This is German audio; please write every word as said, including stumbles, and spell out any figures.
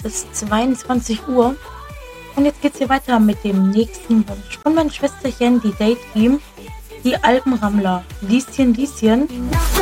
ist zweiundzwanzig Uhr. Und jetzt geht's hier weiter mit dem nächsten Wunsch von meinem Schwesterchen, die Daydream, die Alpenrammler, Lieschen, Lieschen.